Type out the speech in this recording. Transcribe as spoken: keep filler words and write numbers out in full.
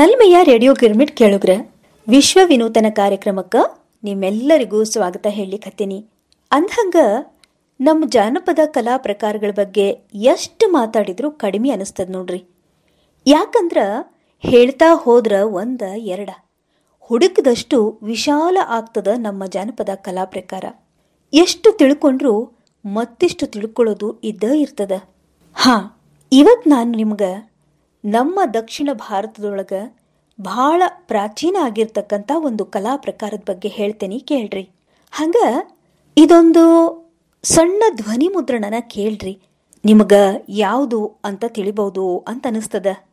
ನಲ್ಮೆಯ radio girmit ಕೇಳುಗ್ರ ವಿಶ್ವ ವಿನೂತನ ಕಾರ್ಯಕ್ರಮಕ್ಕೆ ನಿಮ್ಮೆಲ್ಲರಿಗೂ ಸ್ವಾಗತ ಹೇಳಿಕತ್ತೀನಿ. ಅಂದ್ಹಂಗ ನಮ್ಮ ಜಾನಪದ ಕಲಾ ಪ್ರಕಾರಗಳ ಬಗ್ಗೆ ಎಷ್ಟು ಮಾತಾಡಿದ್ರೂ ಕಡಿಮೆ ಅನಿಸ್ತದ ನೋಡ್ರಿ. ಯಾಕಂದ್ರ ಹೇಳ್ತಾ ಹೋದ್ರ ಒಂದ ಎರಡ ಹುಡುಕದಷ್ಟು ವಿಶಾಲ ಆಗ್ತದ ನಮ್ಮ ಜಾನಪದ ಕಲಾ ಪ್ರಕಾರ. ಎಷ್ಟು ತಿಳ್ಕೊಂಡ್ರೂ ಮತ್ತಿಷ್ಟು ತಿಳ್ಕೊಳ್ಳೋದು ಇದ್ದ ಇರ್ತದ. ಹಾ, ಇವತ್ತು ನಾನು ನಿಮ್ಗೆ ನಮ್ಮ ದಕ್ಷಿಣ ಭಾರತದೊಳಗೆ ಬಹಳ ಪ್ರಾಚೀನ ಆಗಿರ್ತಕ್ಕಂಥ ಒಂದು ಕಲಾ ಪ್ರಕಾರದ ಬಗ್ಗೆ ಹೇಳ್ತೇನೆ, ಕೇಳ್ರಿ. ಹಂಗ ಇದೊಂದು ಸಣ್ಣ ಧ್ವನಿ ಮುದ್ರಣನ ಕೇಳ್ರಿ, ನಿಮಗೆ ಯಾವುದು ಅಂತ ತಿಳಿಬಹುದು ಅಂತ ಅನಿಸ್ತದ.